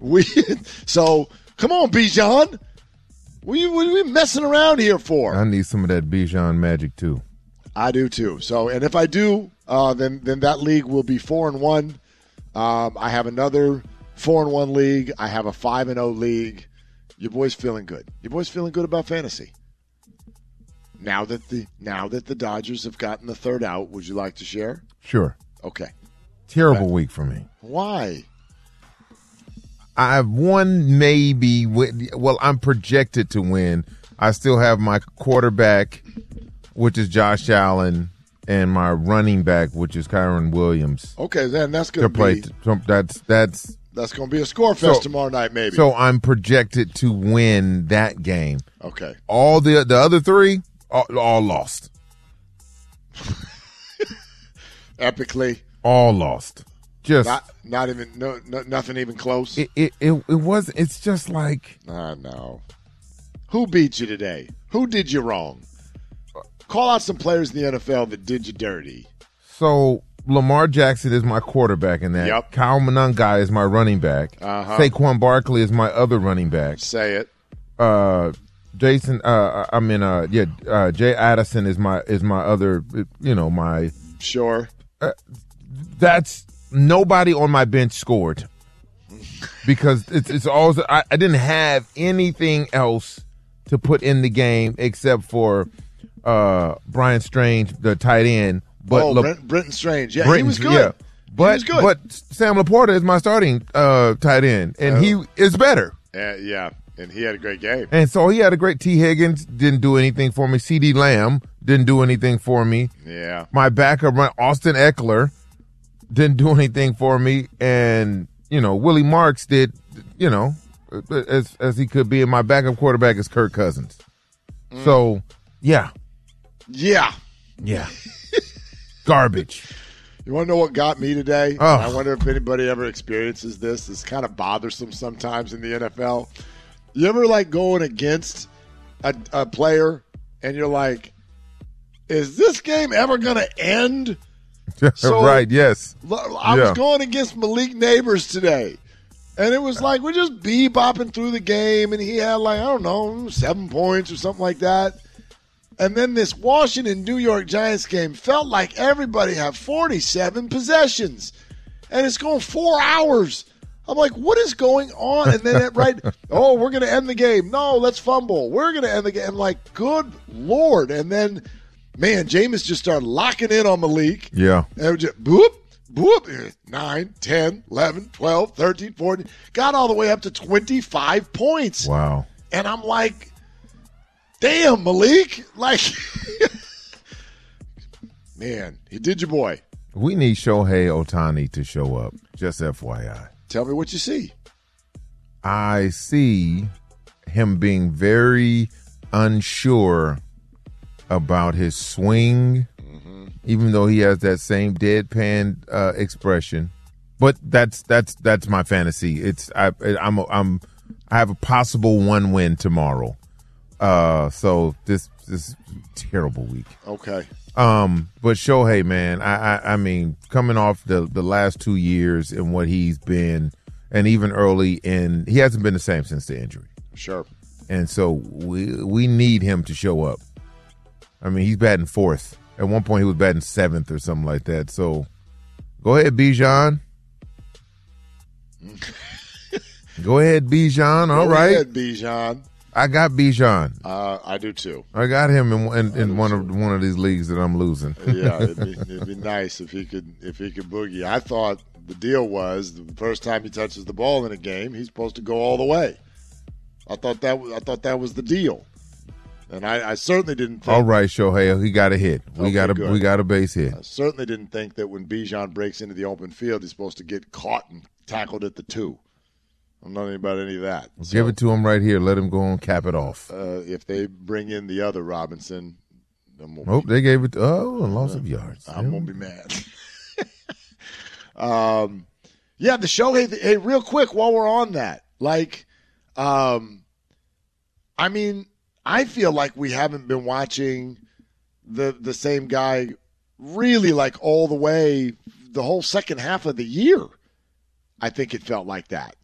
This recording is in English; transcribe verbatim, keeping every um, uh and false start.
We so come on, Bijan. What are, you, what are we messing around here for? I need some of that Bijan magic too. I do too. So, and if I do, uh, then then that league will be four and one. Um, I have another four and one league. I have a five and zero league. Your boy's feeling good. Your boy's feeling good about fantasy. Now that the now that the Dodgers have gotten the third out, would you like to share? Sure. Okay. Terrible week for me. Why? I've won maybe. Well, I'm projected to win. I still have my quarterback, which is Josh Allen, and my running back, which is Kyron Williams. Okay, then that's going to play. be That's that's that's going to be a score fest so, tomorrow night, maybe. So I'm projected to win that game. Okay. All the the other three, all, all lost. Epically. All lost. Just not, not even no, no nothing even close. It it it, it was. It's just like I know. Who beat you today? Who did you wrong? Call out some players in the N F L that did you dirty. So Lamar Jackson is my quarterback in that. Yep. Kyle Monangai is my running back. Uh-huh. Saquon Barkley is my other running back. Say it. Uh, Jason. Uh, I mean, uh, yeah. Uh, Jay Addison is my is my other. You know, my sure. Uh, that's nobody on my bench scored because it's it's all. I, I didn't have anything else to put in the game except for uh, Brian Strange, the tight end. But oh, Le- Brent, Brenton Strange. Yeah, Brenton, he was good. Yeah. But, he was good. But Sam Laporta is my starting uh, tight end, and uh, he is better. Uh, yeah, and he had a great game. And so he had a great T. Higgins, didn't do anything for me. C D Lamb didn't do anything for me. Yeah. My backup, Austin Eckler, didn't do anything for me. And, you know, Willie Marks did, you know, as as he could be. And my backup quarterback is Kirk Cousins. Mm. So, yeah. Yeah. Yeah. Garbage. You want to know what got me today? Oh. I wonder if anybody ever experiences this. It's kind of bothersome sometimes in the N F L. You ever like going against a, a player and you're like, is this game ever going to end? So, right, yes. I yeah. was going against Malik Neighbors today. And it was like we're just bebopping through the game, and he had like, I don't know, seven points or something like that. And then this Washington-New York Giants game felt like everybody had forty-seven possessions. And it's going four hours. I'm like, what is going on? And then, it, right, oh, we're going to end the game. No, let's fumble. We're going to end the game. I'm like, good Lord. And then, man, Jameis just started locking in on Malik. Yeah. And it was just, boop, boop, nine, ten, eleven, twelve, thirteen, fourteen. Got all the way up to twenty-five points. Wow. And I'm like, damn, Malik. Like, man, he did your boy. We need Shohei Ohtani to show up, just F Y I. Tell me what you see. I see him being very unsure about his swing, mm-hmm. even though he has that same deadpan uh, expression. But that's that's that's my fantasy. It's I, I'm I'm I have a possible one win tomorrow. Uh, so this this terrible week. Okay. Um, but Shohei, man, I, I I mean, coming off the the last two years and what he's been, and even early in, he hasn't been the same since the injury. Sure. And so we we need him to show up. I mean, he's batting fourth. At one point, he was batting seventh or something like that. So go ahead, Bijan. Go ahead, Bijan. All go right. Go ahead, Bijan. I got Bijan. Uh, I do too. I got him in, in, in one too. of one of these leagues that I'm losing. Yeah, it'd be, it'd be nice if he could if he could boogie. I thought the deal was the first time he touches the ball in a game, he's supposed to go all the way. I thought that was, I thought that was the deal, and I, I certainly didn't think. All right, Shohei, he got a hit. We okay, got a good. we got a base hit. I certainly didn't think that when Bijan breaks into the open field, he's supposed to get caught and tackled at the two. I'm not about any of that. Give so, it to him right here. Let him go and cap it off. Uh, if they bring in the other Robinson, I'm gonna oh, be, they gave it. To, oh, a loss uh, of yards. I'm gonna be mad. um, yeah, the show. Hey, hey, real quick while we're on that, like, um, I mean, I feel like we haven't been watching the the same guy really like all the way the whole second half of the year. I think it felt like that.